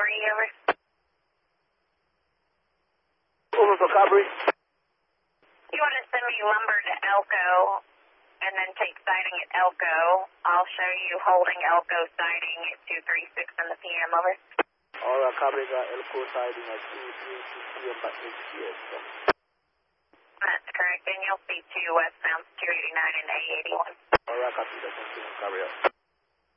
Cabri, over. Over for Cabri. You want to send me lumber to Elko and then take siding at Elko. I'll show you holding Elko siding at 236 in the PM, over. Alright, Cabri got Elko siding at 236 PM back next year. That's correct, and you'll see 2 westbound 289 and A81. Alright, copy that. Thank you, Cabri.